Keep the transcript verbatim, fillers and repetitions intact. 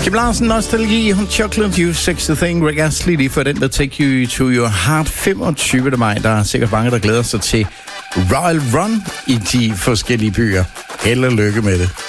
Kim Larsen, Nostalgi, Chocolate You, Sex the Thing, Rick Astley, lige for den, der Take You to Your Heart, femogtyvende maj. Der er sikkert mange, der glæder sig til Royal Run i de forskellige byer. Held og lykke med det.